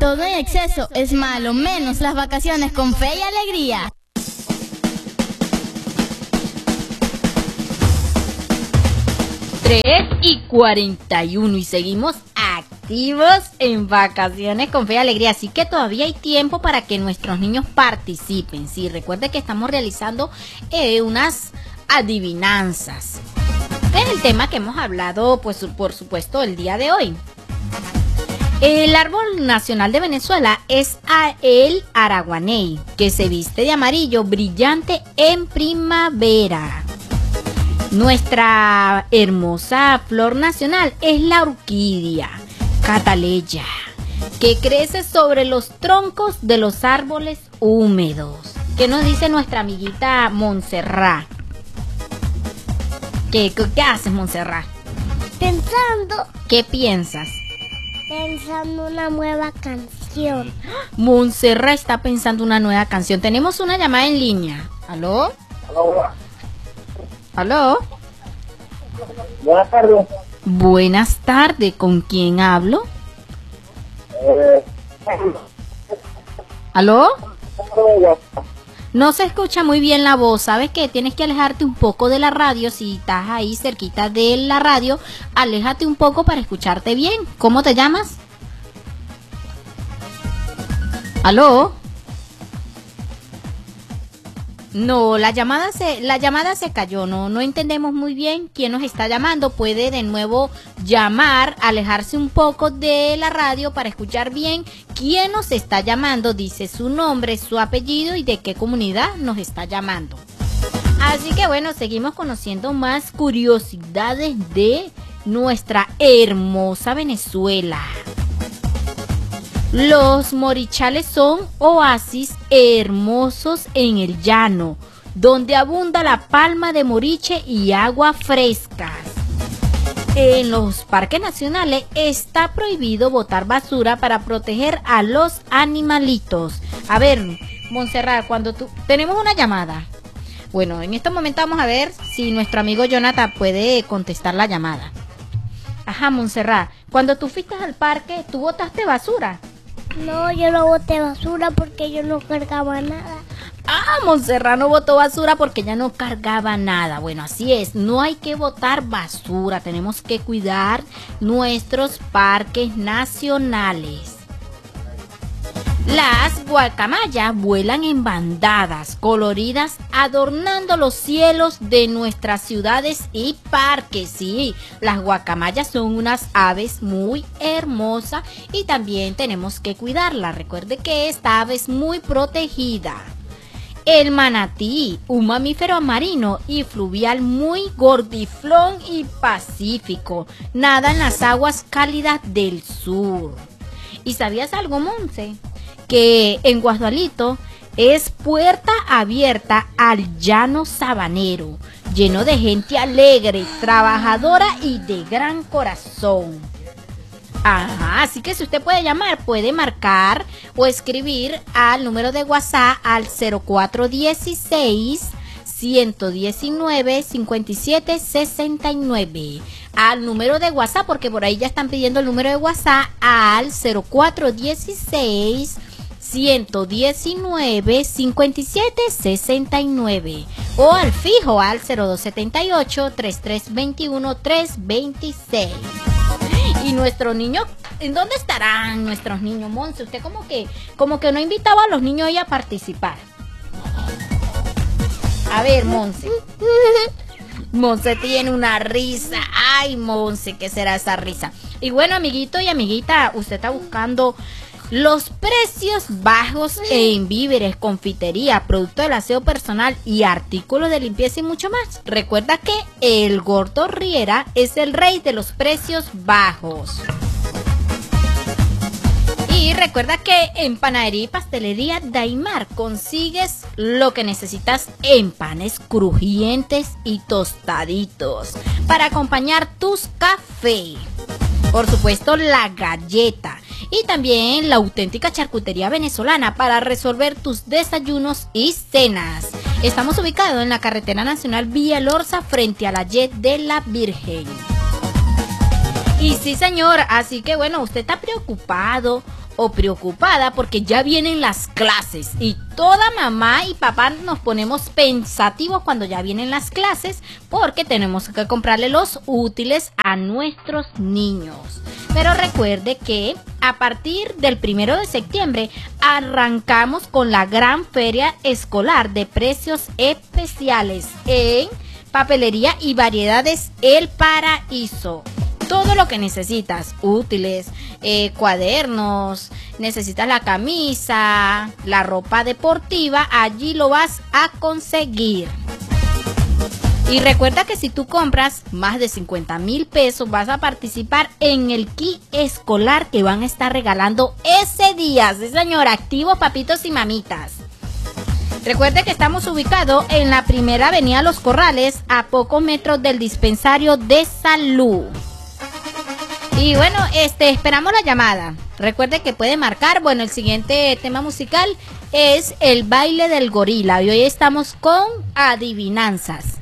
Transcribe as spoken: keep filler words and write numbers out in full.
Todo en exceso es malo, menos las vacaciones con fe y alegría. tres y cuarenta y uno y seguimos activos en Vacaciones con Fe y Alegría, así que todavía hay tiempo para que nuestros niños participen. Sí, recuerde que estamos realizando eh, unas adivinanzas. Es el tema que hemos hablado, pues por supuesto, el día de hoy. El árbol nacional de Venezuela es el araguaney, que se viste de amarillo brillante en primavera. Nuestra hermosa flor nacional es la orquídea cataleya, que crece sobre los troncos de los árboles húmedos. ¿Qué nos dice nuestra amiguita Montserrat? ¿Qué, qué, qué haces, Montserrat? Pensando. ¿Qué piensas? Pensando una nueva canción. Montserrat está pensando una nueva canción. Tenemos una llamada en línea. ¿Aló? Aló. ¿Aló? Buenas tardes. Buenas tardes. ¿Con quién hablo? Eh, ¿Aló? No se escucha muy bien la voz. ¿Sabes qué? Tienes que alejarte un poco de la radio. Si estás ahí cerquita de la radio, aléjate un poco para escucharte bien. ¿Cómo te llamas? ¿Aló? No, la llamada se, la llamada se cayó, no, no entendemos muy bien quién nos está llamando. Puede de nuevo llamar, alejarse un poco de la radio para escuchar bien quién nos está llamando, dice su nombre, su apellido y de qué comunidad nos está llamando. Así que bueno, seguimos conociendo más curiosidades de nuestra hermosa Venezuela. Los morichales son oasis hermosos en el llano, donde abunda la palma de moriche y agua frescas. En los parques nacionales está prohibido botar basura para proteger a los animalitos. A ver, Montserrat, cuando tú... Tenemos una llamada. Bueno, en este momento vamos a ver si nuestro amigo Jonathan puede contestar la llamada. Ajá, Montserrat, cuando tú fuiste al parque, ¿tú botaste basura? No, yo no boté basura porque yo no cargaba nada. Ah, Montserrat no botó basura porque ya no cargaba nada. Bueno, así es, no hay que botar basura. Tenemos que cuidar nuestros parques nacionales. Las guacamayas vuelan en bandadas coloridas, adornando los cielos de nuestras ciudades y parques. Sí, las guacamayas son unas aves muy hermosas y también tenemos que cuidarla. Recuerde que esta ave es muy protegida. El manatí, un mamífero marino y fluvial muy gordiflón y pacífico, nada en las aguas cálidas del sur. ¿Y sabías algo, Monse? Que en Guasdualito es puerta abierta al llano sabanero, lleno de gente alegre, trabajadora y de gran corazón. Ajá, así que si usted puede llamar, puede marcar o escribir al número de WhatsApp al cero cuatro uno seis, uno uno nueve, cinco siete seis nueve. Al número de WhatsApp, porque por ahí ya están pidiendo el número de WhatsApp al cero cuatro uno seis, uno uno nueve, cinco siete seis nueve o al fijo al cero dos siete ocho, tres tres dos uno, tres dos seis. Y nuestros niños, ¿en dónde estarán nuestros niños, Monse? Usted como que, como que no invitaba a los niños ahí a participar. A ver, Monse. Monse tiene una risa. Ay, Monse, ¿qué será esa risa? Y bueno, amiguito y amiguita, usted está buscando los precios bajos en víveres, confitería, producto del aseo personal y artículos de limpieza y mucho más. Recuerda que el Gordo Riera es el rey de los precios bajos. Y recuerda que en Panadería y Pastelería Daimar consigues lo que necesitas en panes crujientes y tostaditos para acompañar tus cafés. Por supuesto, la galleta y también la auténtica charcutería venezolana para resolver tus desayunos y cenas. Estamos ubicados en la carretera nacional Villa Lorza frente a la Y E D de la Virgen. Y sí, señor, así que bueno, usted está preocupado o preocupada porque ya vienen las clases y toda mamá y papá nos ponemos pensativos cuando ya vienen las clases porque tenemos que comprarle los útiles a nuestros niños. Pero recuerde que a partir del primero de septiembre arrancamos con la gran feria escolar de precios especiales en papelería y variedades El Paraíso. Todo lo que necesitas, útiles, eh, cuadernos, necesitas la camisa, la ropa deportiva, allí lo vas a conseguir. Y recuerda que si tú compras más de cincuenta mil pesos vas a participar en el kit escolar que van a estar regalando ese día. Sí, señor, activos papitos y mamitas. Recuerde que estamos ubicados en la primera avenida Los Corrales, a pocos metros del dispensario de salud. Y bueno, este, esperamos la llamada. Recuerde que puede marcar. Bueno, el siguiente tema musical es el baile del gorila. Y hoy estamos con adivinanzas.